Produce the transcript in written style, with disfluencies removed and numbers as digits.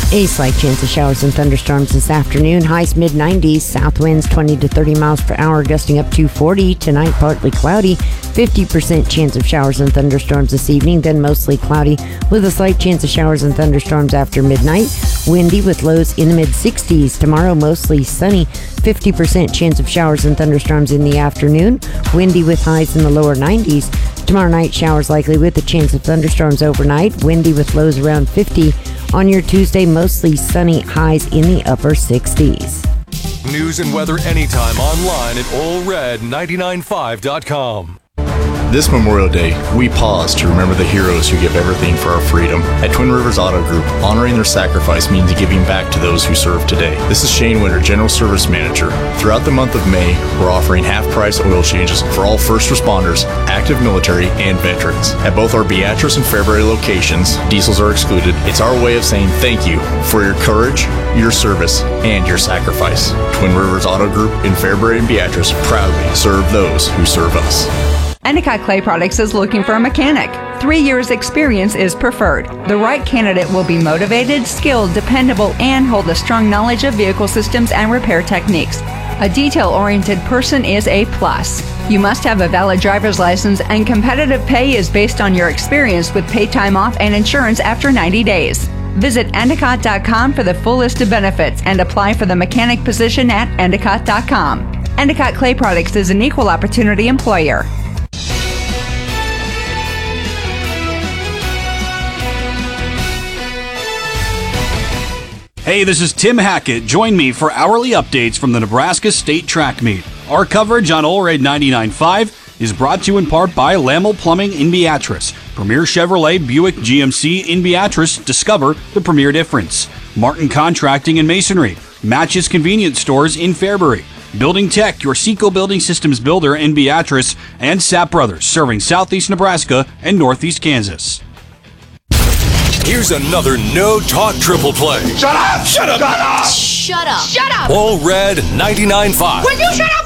A slight chance of showers and thunderstorms this afternoon. Highs mid-90s. South winds 20 to 30 miles per hour, gusting up to 40. Tonight, partly cloudy. 50% chance of showers and thunderstorms this evening. Then mostly cloudy with a slight chance of showers and thunderstorms after midnight. Windy with lows in the mid-60s. Tomorrow, mostly sunny. 50% chance of showers and thunderstorms in the afternoon. Windy with highs in the lower 90s. Tomorrow night, showers likely with a chance of thunderstorms overnight. Windy with lows around 50. On your Tuesday, mostly sunny, highs in the upper 60s. News and weather anytime online at allred995.com. This Memorial Day, we pause to remember the heroes who give everything for our freedom. At Twin Rivers Auto Group, honoring their sacrifice means giving back to those who serve today. This is Shane Winter, General Service Manager. Throughout the month of May, we're offering half-price oil changes for all first responders, active military, and veterans. At both our Beatrice and Fairbury locations, diesels are excluded. It's our way of saying thank you for your courage, your service, and your sacrifice. Twin Rivers Auto Group in Fairbury and Beatrice proudly serve those who serve us. Endicott Clay Products is looking for a mechanic. 3 years experience is preferred. The right candidate will be motivated, skilled, dependable, and hold a strong knowledge of vehicle systems and repair techniques. A detail-oriented person is a plus. You must have a valid driver's license, and competitive pay is based on your experience with paid time off and insurance after 90 days. Visit Endicott.com for the full list of benefits and apply for the mechanic position at Endicott.com. Endicott Clay Products is an equal opportunity employer. Hey, this is Tim Hackett. Join me for hourly updates from the Nebraska State Track Meet. Our coverage on Allred 99.5 is brought to you in part by Lamel Plumbing in Beatrice, Premier Chevrolet Buick GMC in Beatrice. Discover the premier difference. Martin Contracting and Masonry, Matches Convenience Stores in Fairbury, Building Tech, your Seco Building Systems builder in Beatrice, and Sapp Brothers, serving southeast Nebraska and northeast Kansas. Here's another No Talk Triple Play. Shut up! Shut up! Shut up! Shut up! Allred 99.5. Will you shut up